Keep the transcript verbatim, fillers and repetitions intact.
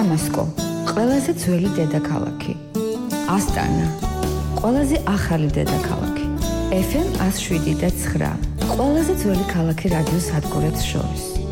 დამასკო, ყველაზე ძველი დედაქალაქი. ასტანა, ყველაზე ახალი დედაქალაქი. ეფ ემ εκατო შვიდ და ცხრა, ყველაზე ძველი ქალაქი რადიო სადგურებს შორის.